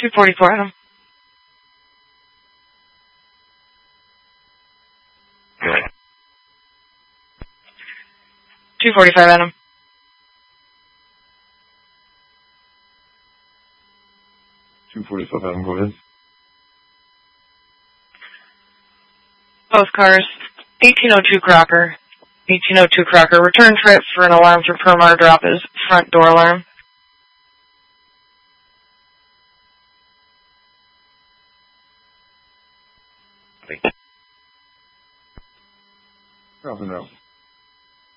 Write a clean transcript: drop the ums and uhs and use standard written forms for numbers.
244 Adam. Good. 245 Adam. Go ahead. Both cars. 1802 Crocker. 1802 Crocker. Return trip for an alarm for Permar drop is front door alarm. Dropping out.